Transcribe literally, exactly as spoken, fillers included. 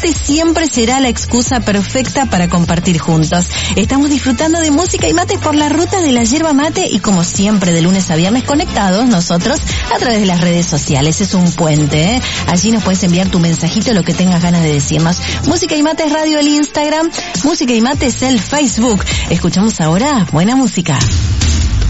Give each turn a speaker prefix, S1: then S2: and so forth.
S1: mate siempre será la excusa perfecta para compartir juntos. Estamos disfrutando de música y mate por la ruta de la yerba mate y como siempre de lunes a viernes conectados nosotros a través de las redes sociales. Es un puente, ¿eh? Allí nos puedes enviar tu mensajito, lo que tengas ganas de decirnos. Música y Mate es Radio el Instagram, Música y Mate es el Facebook. Escuchamos ahora buena música.